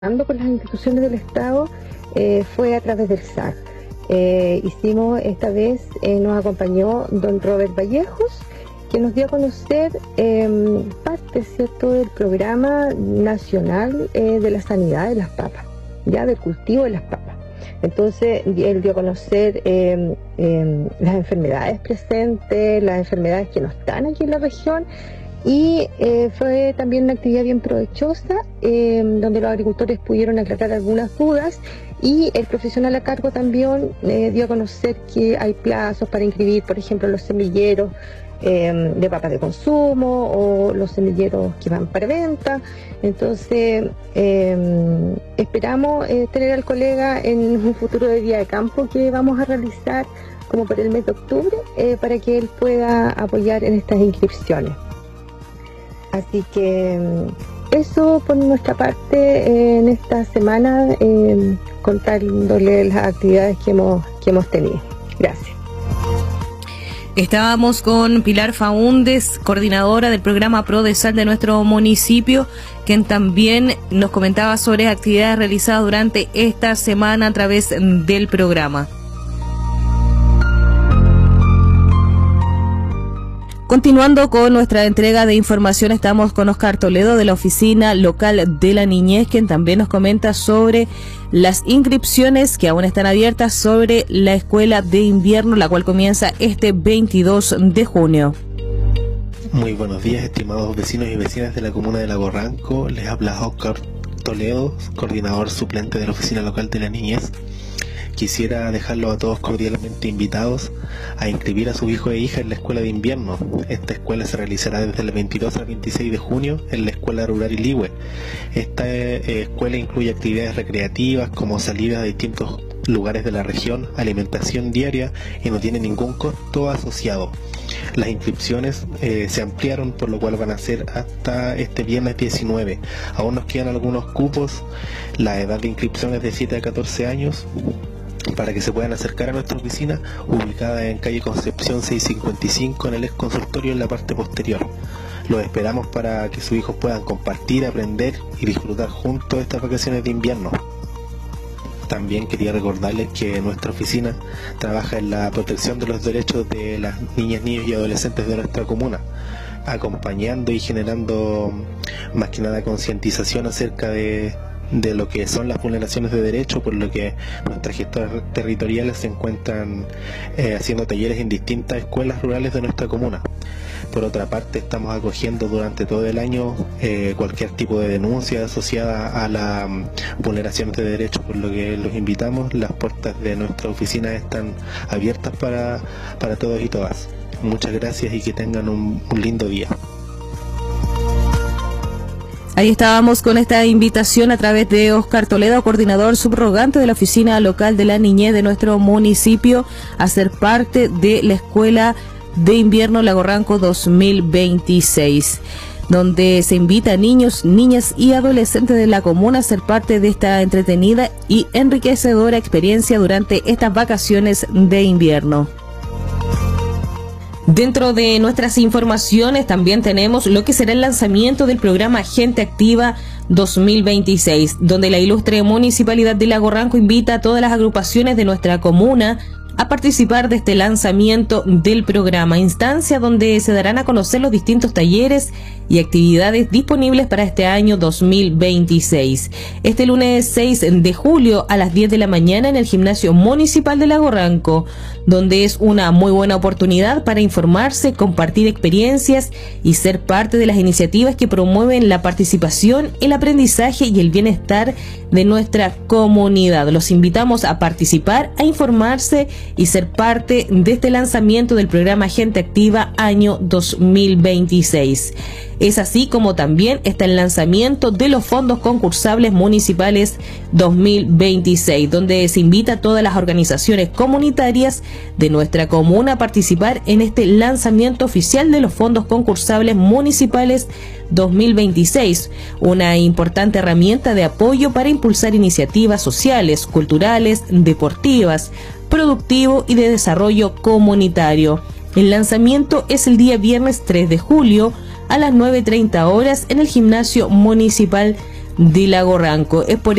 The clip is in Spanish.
con las instituciones del Estado fue a través del SAC. Hicimos esta vez, nos acompañó don Robert Vallejos, que nos dio a conocer parte, ¿cierto?, del programa nacional de la sanidad de las papas, ya del cultivo de las papas. Entonces él dio a conocer las enfermedades presentes, las enfermedades que no están aquí en la región. Y fue también una actividad bien provechosa, donde los agricultores pudieron aclarar algunas dudas, y el profesional a cargo también dio a conocer que hay plazos para inscribir, por ejemplo, los semilleros de papas de consumo o los semilleros que van para venta. Entonces esperamos tener al colega en un futuro de día de campo que vamos a realizar como por el mes de octubre, para que él pueda apoyar en estas inscripciones. Así que eso por nuestra parte en esta semana, contándole las actividades que hemos tenido. Gracias. Estábamos con Pilar Faúndez, coordinadora del programa PRODESAL de nuestro municipio, quien también nos comentaba sobre actividades realizadas durante esta semana a través del programa. Continuando con nuestra entrega de información, estamos con Oscar Toledo de la Oficina Local de la Niñez, quien también nos comenta sobre las inscripciones que aún están abiertas sobre la escuela de invierno, la cual comienza este 22 de junio. Muy buenos días, estimados vecinos y vecinas de la comuna de Lago Ranco. Les habla Oscar Toledo, coordinador suplente de la Oficina Local de la Niñez. Quisiera dejarlos a todos cordialmente invitados a inscribir a sus hijos e hijas en la escuela de invierno. Esta escuela se realizará desde el 22 al 26 de junio en la Escuela Rural Iligüe. Esta escuela incluye actividades recreativas como salidas a distintos lugares de la región, alimentación diaria, y no tiene ningún costo asociado. Las inscripciones se ampliaron, por lo cual van a ser hasta este viernes 19. Aún nos quedan algunos cupos. La edad de inscripción es de 7 a 14 años. Para que se puedan acercar a nuestra oficina, ubicada en calle Concepción 655, en el ex consultorio en la parte posterior. Los esperamos para que sus hijos puedan compartir, aprender y disfrutar juntos estas vacaciones de invierno. También quería recordarles que nuestra oficina trabaja en la protección de los derechos de las niñas, niños y adolescentes de nuestra comuna, acompañando y generando más que nada concientización acerca de lo que son las vulneraciones de derechos, por lo que nuestras gestoras territoriales se encuentran haciendo talleres en distintas escuelas rurales de nuestra comuna. Por otra parte, estamos acogiendo durante todo el año cualquier tipo de denuncia asociada a las vulneraciones de derechos, por lo que los invitamos. Las puertas de nuestra oficina están abiertas para todos y todas. Muchas gracias y que tengan un lindo día. Ahí estábamos con esta invitación a través de Oscar Toledo, coordinador subrogante de la Oficina Local de la Niñez de nuestro municipio, a ser parte de la Escuela de Invierno Lago Ranco 2026, donde se invita a niños, niñas y adolescentes de la comuna a ser parte de esta entretenida y enriquecedora experiencia durante estas vacaciones de invierno. Dentro de nuestras informaciones también tenemos lo que será el lanzamiento del programa Gente Activa 2026, donde la ilustre Municipalidad de Lago Ranco invita a todas las agrupaciones de nuestra comuna a participar de este lanzamiento del programa, instancia donde se darán a conocer los distintos talleres y actividades disponibles para este año 2026. Este lunes 6 de julio a las 10 de la mañana en el Gimnasio Municipal de Lago Ranco, donde es una muy buena oportunidad para informarse, compartir experiencias y ser parte de las iniciativas que promueven la participación, el aprendizaje y el bienestar de nuestra comunidad. Los invitamos a participar, a informarse y ser parte de este lanzamiento del programa Gente Activa año 2026. Es así como también está el lanzamiento de los fondos concursables municipales 2026, donde se invita a todas las organizaciones comunitarias de nuestra comuna a participar en este lanzamiento oficial de los fondos concursables municipales 2026, una importante herramienta de apoyo para impulsar iniciativas sociales, culturales, deportivas, productivo y de desarrollo comunitario. El lanzamiento es el día viernes 3 de julio a las 9:30 horas en el Gimnasio Municipal de Lago Ranco. Es por